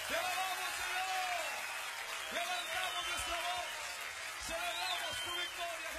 Te alabamos, Señor. Levantamos nuestra voz. Celebramos tu victoria.